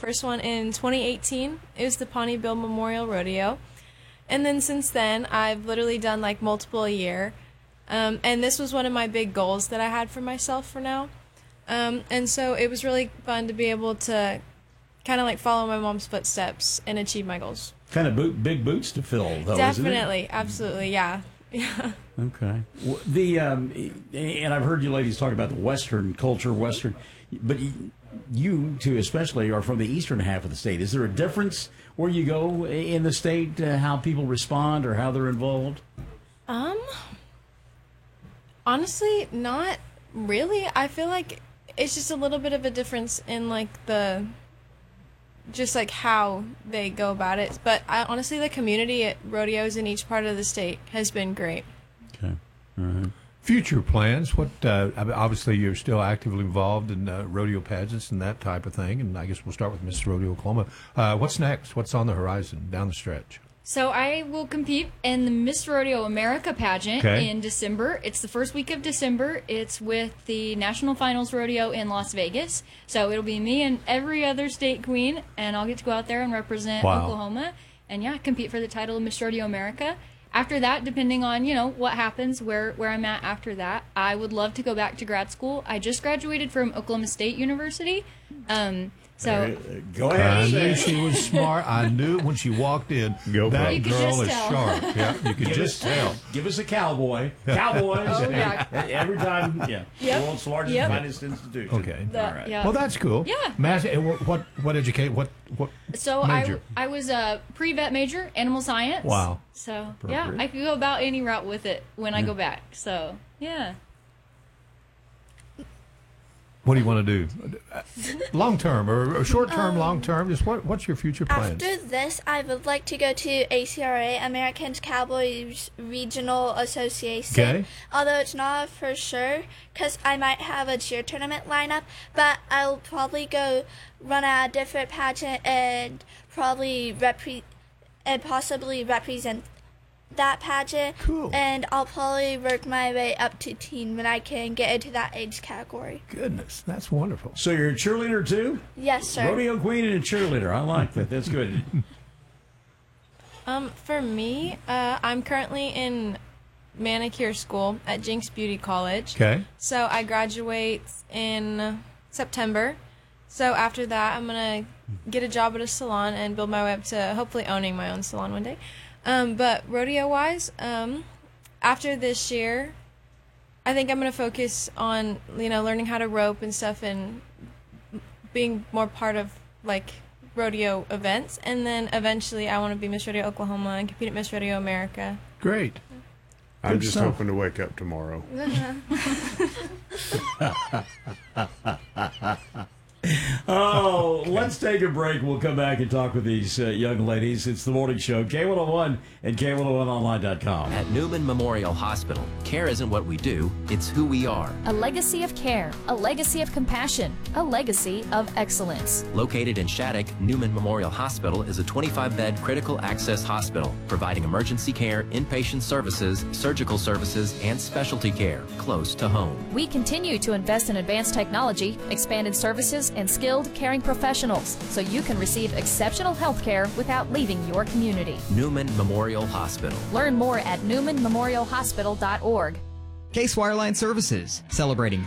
first one in 2018. It was the Pawnee Bill Memorial Rodeo. And then since then, I've literally done like multiple a year. And this was one of my big goals that I had for myself for now. And so it was really fun to be able to kind of like follow my mom's footsteps and achieve my goals. Kind of big boots to fill, though, Definitely, isn't it? Absolutely, yeah. Yeah. Okay. And I've heard you ladies talk about the Western culture, but you two especially are from the eastern half of the state. Is there a difference where you go in the state, how people respond or how they're involved? Honestly, not really. I feel like it's just a little bit of a difference in like just like how they go about it. But honestly, the community at rodeos in each part of the state has been great. Okay. All right. Future plans? What? Obviously, you're still actively involved in rodeo pageants and that type of thing. And I guess we'll start with Miss Rodeo Oklahoma. What's next? What's on the horizon down the stretch? So I will compete in the Miss Rodeo America pageant in December. It's the first week of December. It's with the National Finals Rodeo in Las Vegas. So it'll be me and every other state queen, and I'll get to go out there and represent Oklahoma and, compete for the title of Miss Rodeo America. After that, depending on, what happens, where I'm at after that, I would love to go back to grad school. I just graduated from Oklahoma State University. So go ahead. I knew she was smart. I knew when she walked in, that girl is sharp. Yeah, you could just tell. Give us a cowboy. Cowboys. Every time, the world's largest and finest institution. Okay. All right. Well, that's cool. Yeah. What educate? What So major? I was a pre-vet major, animal science. Wow. So, I could go about any route with it when I go back. So, yeah. What do you want to do? Long term or short term, long term? Just what's your future plans? After this, I would like to go to ACRA, American Cowboys Regional Association. Okay. Although it's not for sure, because I might have a cheer tournament lineup, but I'll probably go run a different pageant and possibly represent that pageant. Cool. And I'll probably work my way up to teen when I can get into that age category. Goodness, that's wonderful. So you're a cheerleader too? Yes, sir. Rodeo queen and a cheerleader. I like that. That's good. For me, I'm currently in manicure school at Jinx Beauty College. Okay. So I graduate in September. So after that, I'm going to get a job at a salon and build my way up to hopefully owning my own salon one day. But rodeo-wise, after this year, I think I'm going to focus on, learning how to rope and stuff and being more part of, rodeo events. And then eventually I want to be Miss Rodeo Oklahoma and compete at Miss Rodeo America. Great. I'm Good just stuff. hoping to wake up tomorrow. Oh, let's take a break. We'll come back and talk with these young ladies. It's the morning show, K101 and K101online.com. At Newman Memorial Hospital, care isn't what we do, it's who we are. A legacy of care, a legacy of compassion, a legacy of excellence. Located in Shattuck, Newman Memorial Hospital is a 25-bed critical access hospital, providing emergency care, inpatient services, surgical services, and specialty care close to home. We continue to invest in advanced technology, expanded services, and skilled caring professionals so you can receive exceptional health care without leaving your community. Newman Memorial Hospital. Learn more at newmanmemorialhospital.org. Case Wireline Services, celebrating